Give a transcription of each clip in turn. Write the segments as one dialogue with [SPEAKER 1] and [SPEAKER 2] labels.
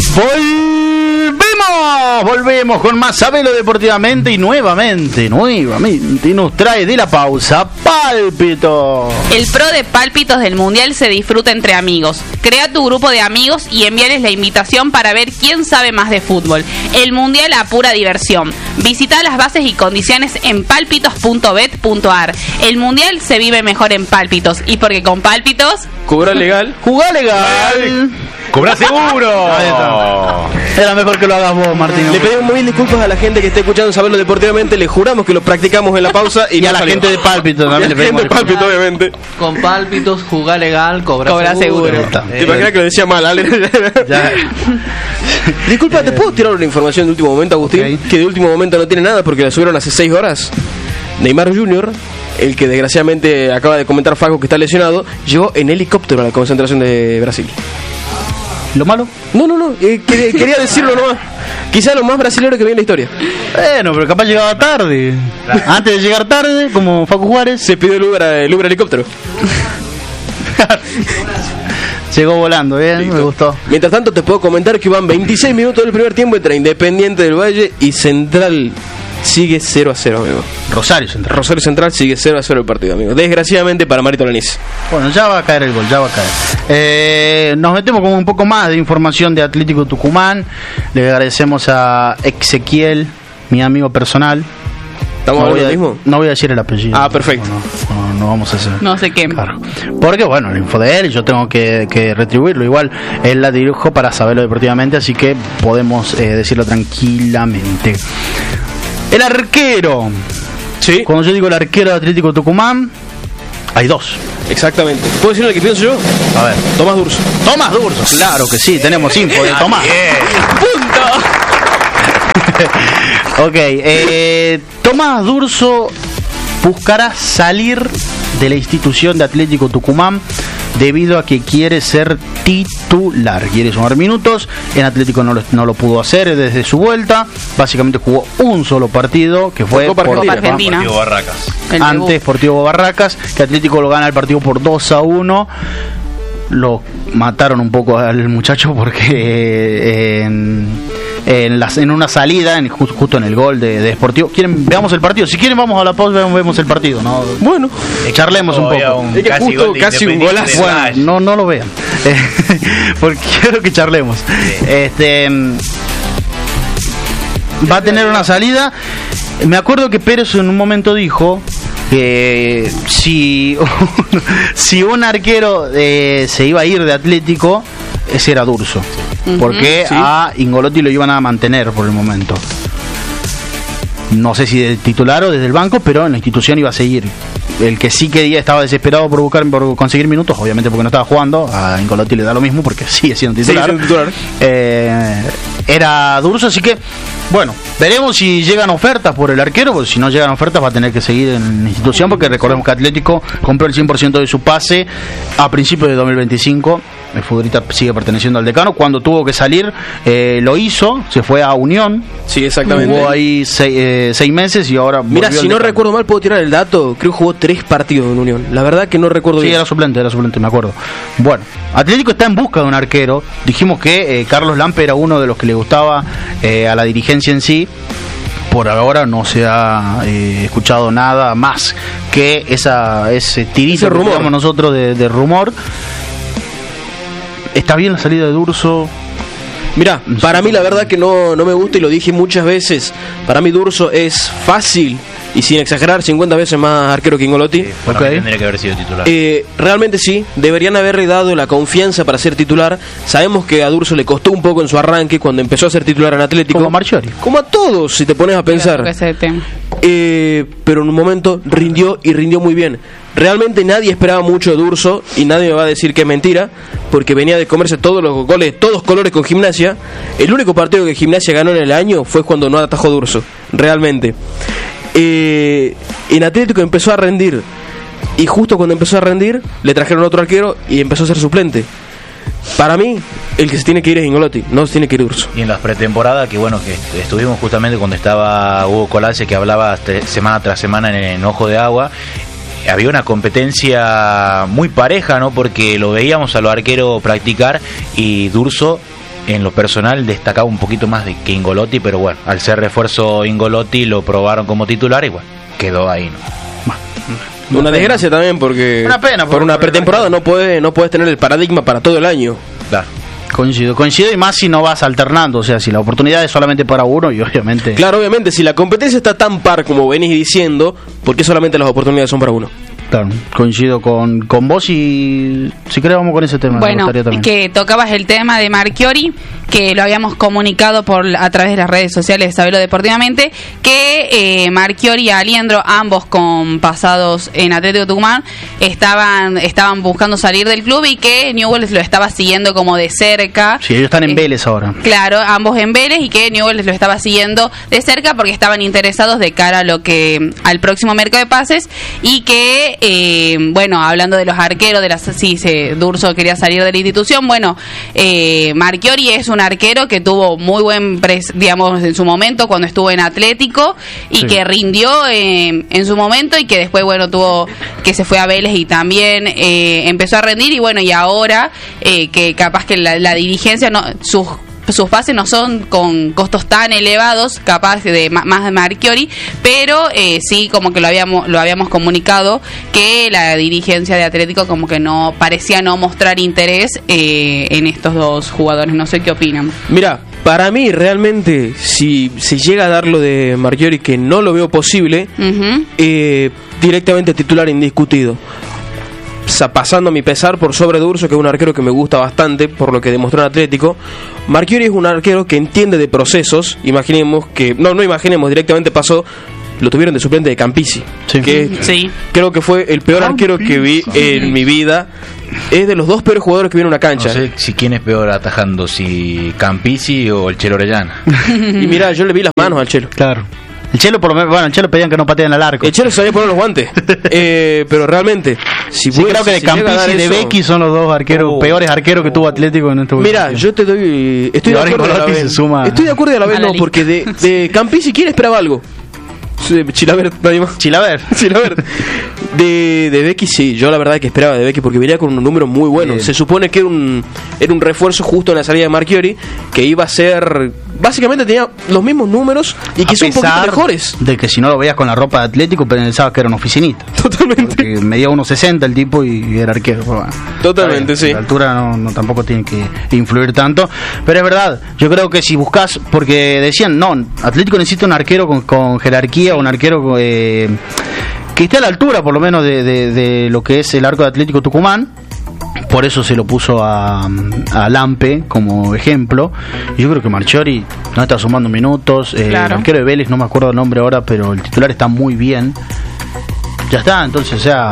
[SPEAKER 1] Volvemos con más Sabelo Deportivamente y nuevamente nos trae de la pausa Pálpito.
[SPEAKER 2] El pro de Pálpitos del Mundial se disfruta entre amigos. Crea tu grupo de amigos y envíales la invitación para ver quién sabe más de fútbol. El Mundial a pura diversión. Visita las bases y condiciones en pálpitos.bet.ar. El Mundial se vive mejor en Pálpitos y porque con Pálpitos...
[SPEAKER 3] Cobra legal.
[SPEAKER 1] ¡Jugá legal!
[SPEAKER 4] ¡Cobra seguro!
[SPEAKER 1] Era mejor que lo hagas vos, Martín.
[SPEAKER 3] Le pedimos mil disculpas a la gente que esté escuchando Saberlo Deportivamente. Le juramos que lo practicamos en la pausa. Y
[SPEAKER 1] a la gente de Pálpito también le pedimos.
[SPEAKER 3] Pálpito, obviamente.
[SPEAKER 5] Con Pálpitos, jugá legal, cobra seguro.
[SPEAKER 3] Te imaginas que lo decía mal, Ale. Disculpa, ¿te puedo tirar una información de último momento, Agustín? Okay. Que de último momento no tiene nada porque la subieron hace 6 horas. Neymar Jr., el que desgraciadamente acaba de comentar Fago que está lesionado, llegó en helicóptero a la concentración de Brasil.
[SPEAKER 1] ¿Lo malo?
[SPEAKER 3] No, quería decirlo nomás. Quizá lo más brasilero que vi en la historia.
[SPEAKER 1] Bueno, pero capaz llegaba tarde. Antes de llegar tarde, como Facu Juárez,
[SPEAKER 3] se pidió el Uber helicóptero.
[SPEAKER 1] Llegó volando, bien,
[SPEAKER 3] listo.
[SPEAKER 1] Me gustó.
[SPEAKER 3] Mientras tanto te puedo comentar que van 26 minutos del primer tiempo entre Independiente del Valle y Central. Sigue 0-0, amigo.
[SPEAKER 1] Rosario Central
[SPEAKER 3] sigue 0-0 el partido, amigo. Desgraciadamente para Marito Lanís.
[SPEAKER 1] Bueno, ya va a caer el gol, ya va a caer. Nos metemos con un poco más de información de Atlético Tucumán. Le agradecemos a Ezequiel, mi amigo personal.
[SPEAKER 3] ¿Estamos hablando lo mismo?
[SPEAKER 1] No voy a decir el apellido.
[SPEAKER 3] Ah, perfecto.
[SPEAKER 1] No vamos a hacer.
[SPEAKER 2] No sé qué.
[SPEAKER 1] Claro. Porque, bueno, la info de él, yo tengo que retribuirlo. Igual, él la dirijo para saberlo deportivamente, así que podemos decirlo tranquilamente. El arquero.
[SPEAKER 3] Sí.
[SPEAKER 1] Cuando yo digo el arquero de Atlético Tucumán, hay dos.
[SPEAKER 3] Exactamente. ¿Puedo decir el que pienso yo?
[SPEAKER 1] A ver.
[SPEAKER 3] Tomás Durso.
[SPEAKER 1] Tomás Durso. Claro que sí, tenemos info de Tomás. ¡Punto! Ok. Tomás Durso buscará salir de la institución de Atlético Tucumán debido a que quiere ser titular, quiere sumar minutos. En Atlético no lo pudo hacer desde su vuelta. Básicamente jugó un solo partido, que fue
[SPEAKER 2] Copa Argentina.
[SPEAKER 4] Sportivo Barracas.
[SPEAKER 1] Ante Sportivo Barracas, que Atlético lo gana el partido por 2-1. Lo mataron un poco al muchacho porque en una salida, justo en el gol de Sportivo. Veamos el partido. Si quieren vamos a la pausa, vemos el partido, ¿no?
[SPEAKER 3] Bueno,
[SPEAKER 1] charlemos un poco.
[SPEAKER 3] Casi un golazo.
[SPEAKER 1] Bueno, no lo vean. Porque quiero que charlemos. Va a tener una salida. Me acuerdo que Pérez en un momento dijo que si un arquero se iba a ir de Atlético, ese era Durso. Porque a Ingolotti lo iban a mantener por el momento. No sé si de titular o desde el banco, pero en la institución iba a seguir. El que sí quería, estaba desesperado por conseguir minutos, obviamente porque no estaba jugando. A Ingolotti le da lo mismo porque sigue siendo titular. Era Durso, así que bueno, veremos si llegan ofertas por el arquero, porque si no llegan ofertas va a tener que seguir en la institución, porque recordemos que Atlético compró el 100% de su pase a principios de 2025. El futbolista sigue perteneciendo al decano. Cuando tuvo que salir, lo hizo, se fue a Unión.
[SPEAKER 3] Sí, exactamente.
[SPEAKER 1] Jugó ahí 6 meses y ahora...
[SPEAKER 3] Mira, si no recuerdo mal, puedo tirar el dato. Creo que jugó 3 partidos en Unión. La verdad que no recuerdo bien.
[SPEAKER 1] Sí, era suplente, me acuerdo. Bueno, Atlético está en busca de un arquero. Dijimos que Carlos Lampe era uno de los que le gustaba a la dirigencia en sí. Por ahora no se ha escuchado nada más que ese tirito que tenemos nosotros de rumor. ¿Está bien la salida de Durso?
[SPEAKER 3] Mirá, para mí la verdad que no me gusta y lo dije muchas veces. Para mí Durso es fácil y sin exagerar 50 veces más arquero que Ingolotti.
[SPEAKER 4] Tendría que haber sido titular.
[SPEAKER 3] Realmente sí, deberían haberle dado la confianza para ser titular. Sabemos que a Durso le costó un poco en su arranque cuando empezó a ser titular en Atlético.
[SPEAKER 1] Como a Marchiori.
[SPEAKER 3] Como a todos, si te pones a pensar. Pero en un momento rindió muy bien. Realmente nadie esperaba mucho de Durso y nadie me va a decir que es mentira, porque venía de comerse todos los goles, todos colores con Gimnasia. El único partido que Gimnasia ganó en el año fue cuando no atajó Durso, realmente. En Atlético empezó a rendir y justo cuando empezó a rendir le trajeron otro arquero y empezó a ser suplente. Para mí, el que se tiene que ir es Ingolotti, no se tiene que ir Durso.
[SPEAKER 4] Y en las pretemporadas, que bueno, que estuvimos justamente cuando estaba Hugo Colace, que hablaba semana tras semana en Ojo de Agua, había una competencia muy pareja, ¿no? Porque lo veíamos a los arqueros practicar y Durso en lo personal destacaba un poquito más de que Ingolotti, pero bueno, al ser refuerzo Ingolotti lo probaron como titular y bueno, quedó ahí, ¿no?
[SPEAKER 3] Una desgracia también porque
[SPEAKER 1] una pena,
[SPEAKER 3] por una pretemporada no puedes tener el paradigma para todo el año.
[SPEAKER 1] Claro. Coincido y más si no vas alternando, o sea, si la oportunidad es solamente para uno y obviamente...
[SPEAKER 3] Claro, obviamente, si la competencia está tan par como venís diciendo, ¿por qué solamente las oportunidades son para uno?
[SPEAKER 1] Claro, coincido con vos y si querés vamos con ese tema.
[SPEAKER 2] Bueno, que tocabas el tema de Marchiori, que lo habíamos comunicado a través de las redes sociales de Sabelo Deportivamente, que Marchiori y Aliendro, ambos con pasados en Atlético Tucumán, estaban buscando salir del club y que Newell's lo estaba siguiendo como de cerca.
[SPEAKER 1] Sí, ellos están en Vélez ahora.
[SPEAKER 2] Claro, ambos en Vélez y que Newell's lo estaba siguiendo de cerca porque estaban interesados de cara al próximo mercado de pases y que bueno, hablando de los arqueros, Durso quería salir de la institución. Bueno, Marchiori es un arquero que tuvo muy buen digamos en su momento cuando estuvo en Atlético y que rindió en su momento y que después tuvo que se fue a Vélez y también empezó a rendir y bueno, y ahora que capaz que la dirigencia sus pases no son con costos tan elevados, capaz de más de Marchiori, pero sí como que lo habíamos comunicado que la dirigencia de Atlético como que no parecía no mostrar interés en estos dos jugadores. No sé qué opinan.
[SPEAKER 3] Mira, para mí realmente si se llega a dar lo de Marchiori, que no lo veo posible, directamente titular indiscutido. Pasando a mi pesar por sobre Durso, que es un arquero que me gusta bastante por lo que demostró en Atlético. Marchiori es un arquero que entiende de procesos. Imaginemos que no imaginemos, directamente pasó, lo tuvieron de suplente de Campisi, que creo que fue el peor arquero que vi en mi vida. Es de los dos peores jugadores que vi en una cancha.
[SPEAKER 4] No sé si quién es peor atajando, si Campisi o el Chelo Orellana.
[SPEAKER 3] Y mira, yo le vi las manos al Chelo.
[SPEAKER 1] Claro. El Chelo, por lo menos, el Chelo pedían que no pateen al arco.
[SPEAKER 3] El Chelo sabía poner los guantes. Pero realmente,
[SPEAKER 1] creo que de Campisi y de Becky son los dos peores arqueros que tuvo Atlético en este momento.
[SPEAKER 3] Mira, yo te doy. Estoy de acuerdo a la vez. Estoy de acuerdo a la vez, no, porque de Campisi, ¿quién esperaba algo? Chilaver, nadie más.
[SPEAKER 1] Chilaver.
[SPEAKER 3] De Becky, sí, yo la verdad que esperaba de Becky porque venía con un número muy bueno. Se supone que era un refuerzo justo en la salida de Marchiori, que iba a ser, básicamente tenía los mismos números y que son un poquito mejores.
[SPEAKER 1] De que si no lo veías con la ropa de Atlético pensabas que era un oficinista.
[SPEAKER 3] Totalmente.
[SPEAKER 1] Porque medía 1.60 el tipo y era arquero. Bueno,
[SPEAKER 3] totalmente, sí.
[SPEAKER 1] La altura no tampoco tiene que influir tanto, pero es verdad, yo creo que si buscas, porque decían, no, Atlético necesita un arquero con jerarquía, un arquero que esté a la altura por lo menos de lo que es el arco de Atlético Tucumán. Por eso se lo puso a Lampe como ejemplo. Y yo creo que Marchiori no está sumando minutos.
[SPEAKER 2] Claro.
[SPEAKER 1] El arquero de Vélez, no me acuerdo el nombre ahora, pero el titular está muy bien. Ya está, entonces, o sea,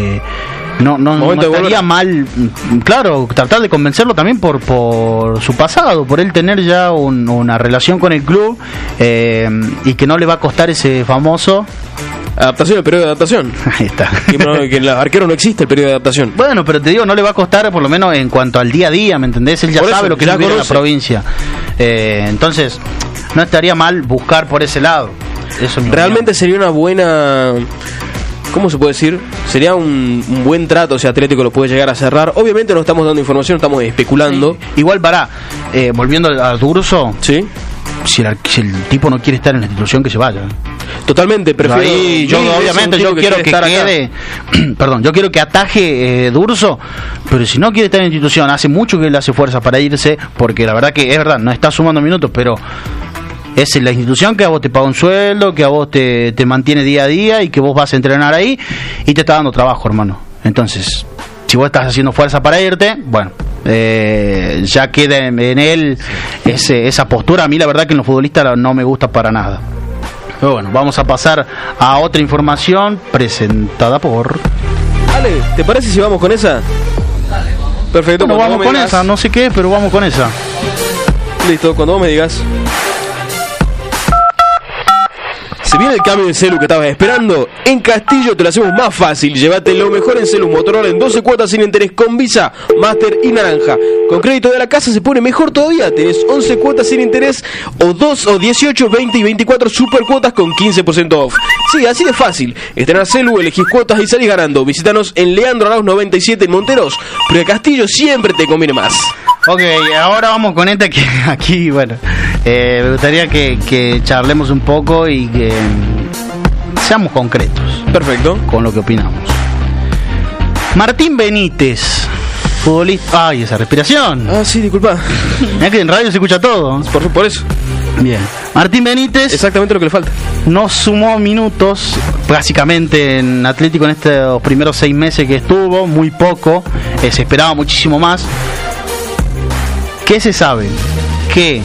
[SPEAKER 1] no estaría mal, claro, tratar de convencerlo también por su pasado, por él tener ya una relación con el club y que no le va a costar ese famoso
[SPEAKER 3] adaptación, el periodo de adaptación.
[SPEAKER 1] Ahí está.
[SPEAKER 3] Que en los arqueros no existe el periodo de adaptación.
[SPEAKER 1] Bueno, pero te digo, no le va a costar por lo menos en cuanto al día a día, ¿me entendés? Él ya
[SPEAKER 3] por
[SPEAKER 1] sabe
[SPEAKER 3] eso,
[SPEAKER 1] lo que es vivir en la provincia. Entonces, no estaría mal buscar por ese lado. Eso
[SPEAKER 3] realmente sería una buena... ¿Cómo se puede decir? Sería un buen trato si Atlético lo puede llegar a cerrar. Obviamente no estamos dando información, estamos especulando.
[SPEAKER 1] Sí. Igual volviendo a Durso,
[SPEAKER 3] ¿sí?
[SPEAKER 1] Si el tipo no quiere estar en la institución, que se vaya.
[SPEAKER 3] Totalmente, prefiero.
[SPEAKER 1] Ahí, yo quiero que quede. Perdón, yo quiero que ataje Durso, pero si no quiere estar en la institución, hace mucho que él hace fuerza para irse, porque la verdad que es verdad, no está sumando minutos, pero es la institución que a vos te paga un sueldo, que a vos te mantiene día a día y que vos vas a entrenar ahí y te está dando trabajo, hermano. Entonces, si vos estás haciendo fuerza para irte, bueno, ya queda en él esa postura. A mí la verdad que en los futbolistas no me gusta para nada. Pero bueno, vamos a pasar a otra información presentada por...
[SPEAKER 3] Ale, ¿te parece si vamos con esa? Perfecto.
[SPEAKER 1] Bueno, vamos con esa, no sé qué, pero vamos con esa.
[SPEAKER 3] Listo, cuando vos me digas. ¿Se viene el cambio de celu que estabas esperando? En Castillo te lo hacemos más fácil. Llévate lo mejor en celu Motorola en 12 cuotas sin interés con Visa, Master y Naranja. Con crédito de la casa se pone mejor todavía. Tenés 11 cuotas sin interés o 18, 20 y 24 super cuotas con 15% off. Sí, así de fácil. Estrenar celu, elegís cuotas y salís ganando. Visítanos en Leandro Arauz 97 en Monteros, porque Castillo siempre te conviene más.
[SPEAKER 1] Ok, ahora vamos con esta que aquí, bueno, me gustaría que charlemos un poco y que seamos concretos.
[SPEAKER 3] Perfecto.
[SPEAKER 1] Con lo que opinamos. Martín Benítez, futbolista... Ay, esa respiración.
[SPEAKER 3] Ah, sí, disculpa.
[SPEAKER 1] Mirá que en radio se escucha todo.
[SPEAKER 3] Por eso.
[SPEAKER 1] Bien. Martín Benítez...
[SPEAKER 3] Exactamente lo que le falta.
[SPEAKER 1] No sumó minutos, básicamente, en Atlético en estos primeros 6 meses que estuvo. Muy poco. Se esperaba muchísimo más. ¿Qué se sabe? Que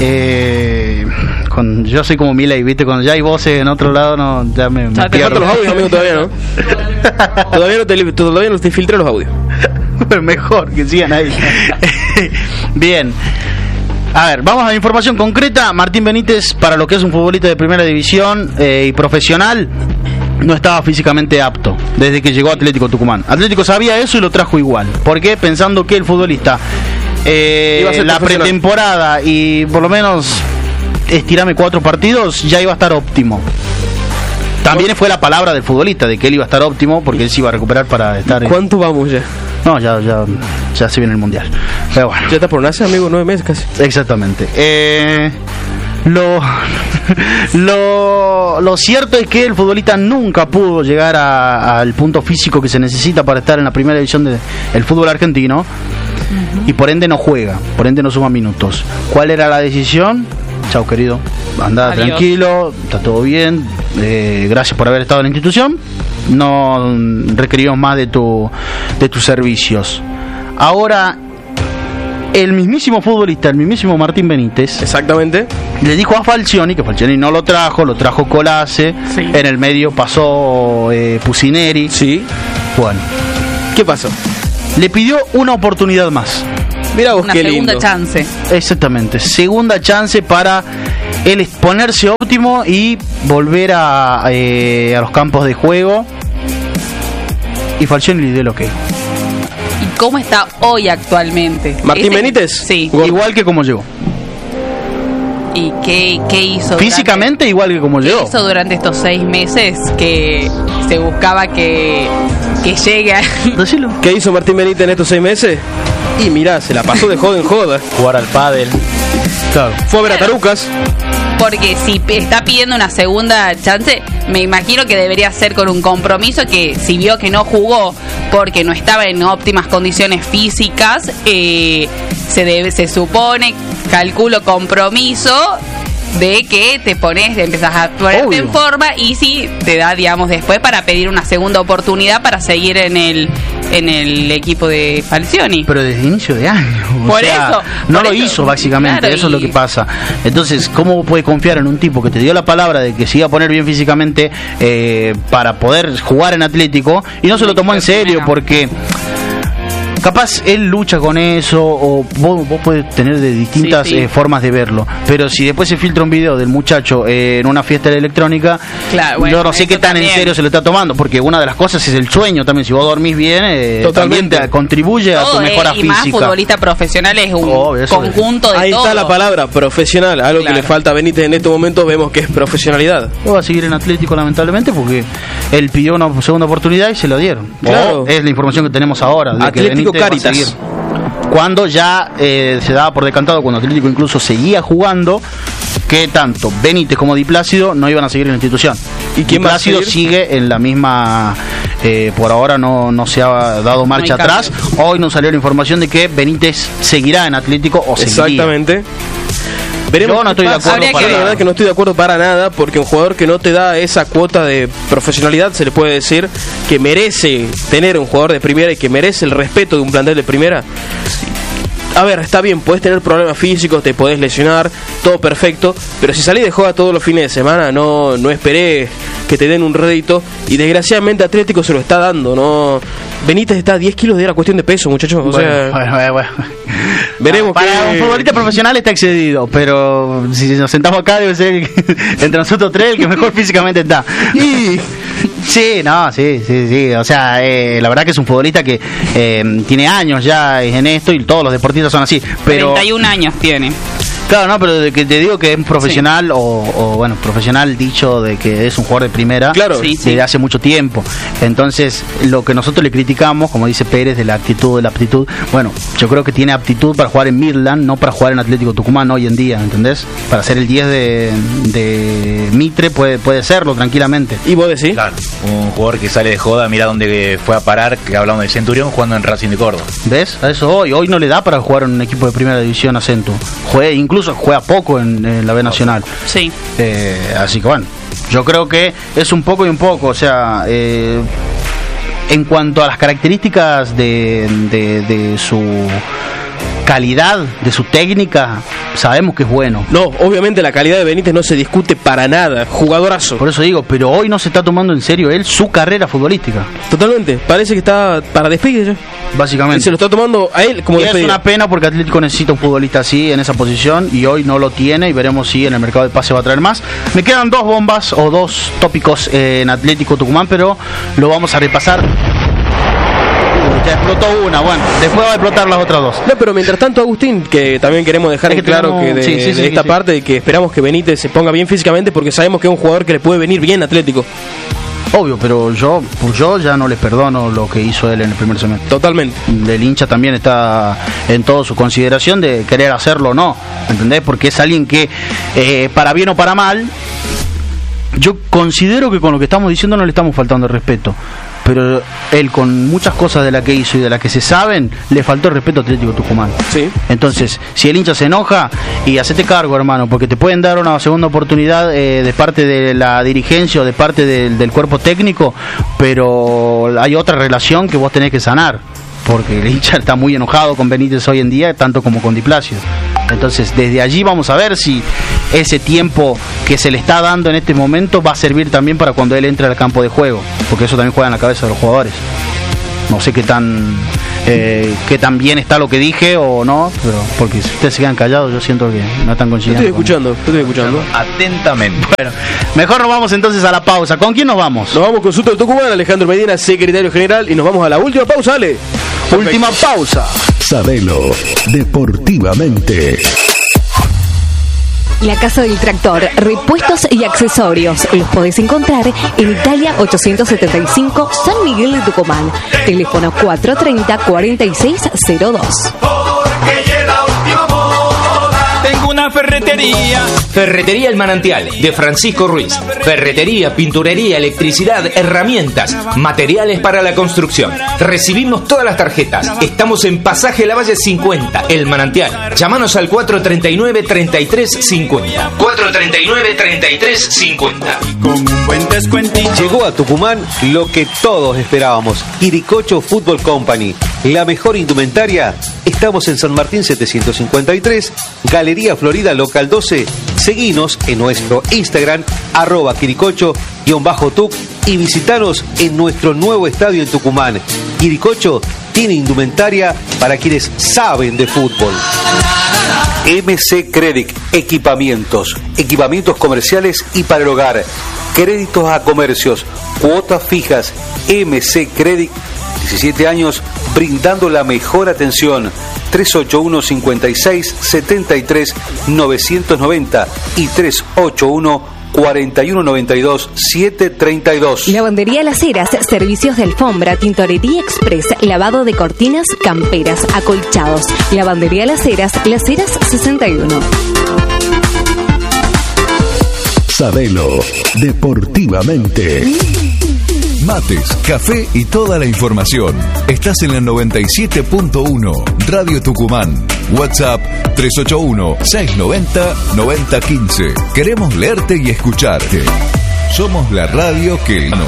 [SPEAKER 1] yo soy como Milei, ¿viste? Cuando ya hay voces en otro lado, no, ya me pierdo.
[SPEAKER 3] Los audios, amigo, todavía no. Todavía no te filtré los audios.
[SPEAKER 1] Pero mejor que sigan ahí. Bien. A ver, vamos a la información concreta. Martín Benítez, para lo que es un futbolista de primera división y profesional, no estaba físicamente apto desde que llegó a Atlético Tucumán. Atlético sabía eso y lo trajo igual. ¿Por qué? Pensando que el futbolista la pretemporada y por lo menos estirame 4 partidos ya iba a estar óptimo. También fue la palabra del futbolista de que él iba a estar óptimo porque él se iba a recuperar para estar.
[SPEAKER 3] ¿Cuánto vamos ya?
[SPEAKER 1] No, ya se viene el mundial. Pero bueno.
[SPEAKER 3] Ya está por nacer, amigo, 9 meses casi.
[SPEAKER 1] Exactamente. Lo cierto es que el futbolista nunca pudo llegar al punto físico que se necesita para estar en la primera división del fútbol argentino. Y por ende no juega, por ende no suma minutos. ¿Cuál era la decisión? Chau, querido, anda tranquilo, está todo bien, gracias por haber estado en la institución, no requerimos más de tus servicios. Ahora, el mismísimo futbolista, el mismísimo Martín Benítez,
[SPEAKER 3] exactamente,
[SPEAKER 1] le dijo a Falcioni, que Falcioni no lo trajo Colace, sí. En el medio pasó Pusineri.
[SPEAKER 3] Sí.
[SPEAKER 1] Bueno,
[SPEAKER 3] ¿qué pasó?
[SPEAKER 1] Le pidió una oportunidad más.
[SPEAKER 3] Mira vos,
[SPEAKER 2] una
[SPEAKER 3] qué
[SPEAKER 2] segunda
[SPEAKER 3] lindo.
[SPEAKER 2] chance.
[SPEAKER 1] Exactamente, segunda chance para él ponerse óptimo y volver a los campos de juego. Y Falcioni le dio el ok.
[SPEAKER 2] ¿Y cómo está hoy actualmente?
[SPEAKER 3] ¿Martín Benítez?
[SPEAKER 2] Sí.
[SPEAKER 1] Igual que como llegó.
[SPEAKER 2] ¿Y qué hizo?
[SPEAKER 1] Físicamente igual que como llegó.
[SPEAKER 2] ¿Qué hizo durante estos 6 meses que se buscaba que llegue?
[SPEAKER 1] Decilo.
[SPEAKER 3] ¿Qué hizo Martín Benítez en estos 6 meses? Y mirá, se la pasó de joda en joda.
[SPEAKER 4] Jugar al pádel.
[SPEAKER 1] Claro.
[SPEAKER 3] Fue a ver a Tarucas.
[SPEAKER 2] Porque si está pidiendo una segunda chance, me imagino que debería ser con un compromiso que si vio que no jugó porque no estaba en óptimas condiciones físicas, se supone, calculo compromiso de que te empezás a ponerte en forma y si te da, digamos, después para pedir una segunda oportunidad para seguir en el equipo de Falcioni.
[SPEAKER 1] Pero desde inicio de año.
[SPEAKER 2] Por eso.
[SPEAKER 1] No lo hizo, básicamente. Claro, eso es lo que pasa. Entonces, ¿cómo puedes confiar en un tipo que te dio la palabra de que se iba a poner bien físicamente para poder jugar en Atlético y no se lo tomó en serio? Porque capaz él lucha con eso, o vos podés tener de distintas formas de verlo, pero si después se filtra un video del muchacho en una fiesta de electrónica, claro, bueno, yo no sé qué tan también en serio se lo está tomando, porque una de las cosas es el sueño también. Si vos dormís bien, también te contribuye a tu mejora física.
[SPEAKER 2] Y más futbolista profesional es un conjunto de todo.
[SPEAKER 3] Ahí está la palabra, profesional, algo que le falta a Benítez en estos momentos. Vemos que es profesionalidad.
[SPEAKER 1] Va a seguir en Atlético, lamentablemente, porque él pidió una segunda oportunidad y se lo dieron.
[SPEAKER 3] Claro.
[SPEAKER 1] Es la información que tenemos ahora de
[SPEAKER 3] Atlético Cáritas.
[SPEAKER 1] Cuando ya se daba por decantado, cuando Atlético incluso seguía jugando, que tanto Benítez como Di Plácido no iban a seguir en la institución.
[SPEAKER 3] ¿Y quién
[SPEAKER 1] Di Plácido sigue en la misma, por ahora no se ha dado marcha atrás. Hoy nos salió la información de que Benítez seguirá en Atlético o seguiría.
[SPEAKER 3] Exactamente. Veremos.
[SPEAKER 1] Yo no estoy de acuerdo
[SPEAKER 3] para la verdad que no estoy de acuerdo para nada, porque un jugador que no te da esa cuota de profesionalidad, se le puede decir que merece tener un jugador de primera y que merece el respeto de un plantel de primera. a ver, está bien, podés tener problemas físicos, te podés lesionar, todo perfecto, pero si salís de joda todos los fines de semana, no esperé que te den un rédito, y desgraciadamente Atlético se lo está dando, ¿no? Benítez está a 10 kilos de la cuestión de peso, muchachos. O sea,
[SPEAKER 1] bueno.
[SPEAKER 3] Veremos.
[SPEAKER 1] Para un futbolista profesional está excedido, pero si nos sentamos acá debe ser entre nosotros tres el que mejor físicamente está. Y sí, o sea, la verdad que es un futbolista que tiene años ya en esto, y todos los deportistas son así, pero
[SPEAKER 2] 31 años tiene.
[SPEAKER 1] Claro, no, pero de que te digo que es un profesional, sí. o bueno, profesional dicho de que es un jugador de primera,
[SPEAKER 3] claro,
[SPEAKER 1] desde hace mucho tiempo. Entonces, lo que nosotros le criticamos, como dice Pérez, de la actitud, de la aptitud, bueno, yo creo que tiene aptitud para jugar en Midland, no para jugar en Atlético Tucumán hoy en día, ¿entendés? Para ser el 10 de Mitre puede serlo tranquilamente.
[SPEAKER 3] ¿Y vos decís?
[SPEAKER 4] Claro, un jugador que sale de joda, mira dónde fue a parar, que hablamos de Centurión, jugando en Racing de Córdoba.
[SPEAKER 1] ¿Ves? A eso hoy no le da para jugar en un equipo de primera división a Centu. Incluso juega poco en la B Nacional.
[SPEAKER 2] Sí.
[SPEAKER 1] Así que bueno, yo creo que es un poco y un poco, o sea, en cuanto a las características de su calidad, de su técnica, sabemos que es bueno.
[SPEAKER 3] No, obviamente la calidad de Benítez no se discute para nada, jugadorazo.
[SPEAKER 1] Por eso digo, pero hoy no se está tomando en serio él su carrera futbolística.
[SPEAKER 3] Totalmente, parece que está para despegue ya.
[SPEAKER 1] Básicamente.
[SPEAKER 3] Y se lo está tomando a él como
[SPEAKER 1] despedida. Es una pena porque Atlético necesita un futbolista así, en esa posición, y hoy no lo tiene, y veremos si en el mercado de pase va a traer más. Me quedan dos bombas o dos tópicos en Atlético Tucumán, pero lo vamos a repasar. Ya explotó una, bueno, después va a explotar las otras dos.
[SPEAKER 3] No, pero mientras tanto, Agustín, que también queremos dejar en claro que de esta parte, de que esperamos que Benítez se ponga bien físicamente, porque sabemos que es un jugador que le puede venir bien a Atlético.
[SPEAKER 1] Obvio, pero yo ya no les perdono lo que hizo él en el primer semestre.
[SPEAKER 3] Totalmente.
[SPEAKER 1] El hincha también está en toda su consideración de querer hacerlo o no, ¿entendés? Porque es alguien que, para bien o para mal, yo considero que con lo que estamos diciendo no le estamos faltando el respeto. Pero él, con muchas cosas de las que hizo y de las que se saben, le faltó el respeto a Atlético Tucumán.
[SPEAKER 3] Sí.
[SPEAKER 1] Entonces, si el hincha se enoja, y hacete cargo, hermano, porque te pueden dar una segunda oportunidad de parte de la dirigencia o de parte del cuerpo técnico, pero hay otra relación que vos tenés que sanar, porque el hincha está muy enojado con Benítez hoy en día, tanto como con Di Placio. Entonces, desde allí vamos a ver si ese tiempo que se le está dando en este momento va a servir también para cuando él entre al campo de juego, porque eso también juega en la cabeza de los jugadores. No sé qué tan bien está lo que dije o no, pero porque si ustedes se quedan callados, yo siento que no están consiguiendo.
[SPEAKER 3] Estoy escuchando.
[SPEAKER 4] Atentamente.
[SPEAKER 1] Bueno, mejor nos vamos entonces a la pausa. ¿Con quién nos vamos?
[SPEAKER 3] Nos vamos con Suto del Tucumán, Alejandro Medina, secretario general, y nos vamos a la última pausa, Ale.
[SPEAKER 1] Última pausa.
[SPEAKER 6] Sabelo deportivamente.
[SPEAKER 7] La Casa del Tractor, repuestos y accesorios. Los podés encontrar en Italia 875, San Miguel de Tucumán. Teléfono 430-4602.
[SPEAKER 8] Tengo una ferretería. Ferretería El Manantial, de Francisco Ruiz. Ferretería, pinturería, electricidad, herramientas, materiales para la construcción. Recibimos todas las tarjetas. Estamos en Pasaje Lavalle 50, El Manantial. Llámanos al 439-3350. 439-3350.
[SPEAKER 9] Con un buen descuentito.
[SPEAKER 10] Llegó a Tucumán lo que todos esperábamos. Quiricocho Fútbol Company. La mejor indumentaria. Estamos en San Martín 753, Galería Florida Local 12. Seguinos en nuestro Instagram, @Quiricocho_Tuc, y visitanos en nuestro nuevo estadio en Tucumán. Quiricocho tiene indumentaria para quienes saben de fútbol. MC Credit, equipamientos comerciales y para el hogar, créditos a comercios, cuotas fijas. MC Credit, 17 años brindando la mejor atención. 381-56-73-990 y 381-4192-732.
[SPEAKER 7] Lavandería Las Heras, servicios de alfombra, tintorería express, lavado de cortinas, camperas, acolchados. Lavandería Las Heras 61.
[SPEAKER 6] Sabelo deportivamente. Mates, café y toda la información. Estás en la 97.1 Radio Tucumán. WhatsApp 381-690-9015. Queremos leerte y escucharte. Somos la radio que nos...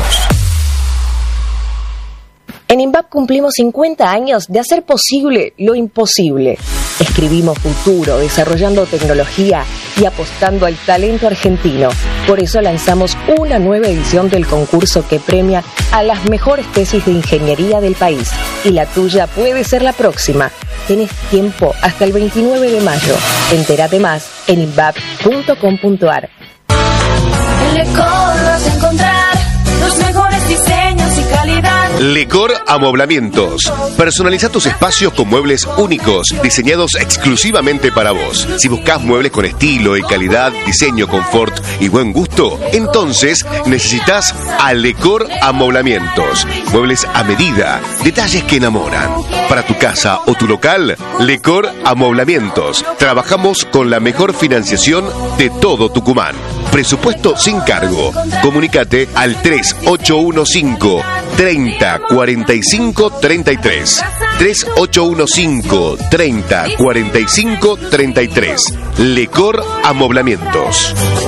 [SPEAKER 11] En INVAP cumplimos 50 años de hacer posible lo imposible. Escribimos futuro, desarrollando tecnología y apostando al talento argentino. Por eso lanzamos una nueva edición del concurso que premia a las mejores tesis de ingeniería del país. Y la tuya puede ser la próxima. Tenés tiempo hasta el 29 de mayo. Entérate más en invap.com.ar.
[SPEAKER 12] En Lecor vas a encontrar los mejores diseños y calidad.
[SPEAKER 13] Lecor Amoblamientos. Personaliza tus espacios con muebles únicos, diseñados exclusivamente para vos. Si buscas muebles con estilo y calidad, diseño, confort y buen gusto, entonces necesitas a Lecor Amoblamientos. Muebles a medida, detalles que enamoran. Para tu casa o tu local, Lecor Amoblamientos. Trabajamos con la mejor financiación de todo Tucumán. Presupuesto sin cargo. Comunícate al 3815 30 45 33. 3815 30 45 33. Lecor Amoblamientos.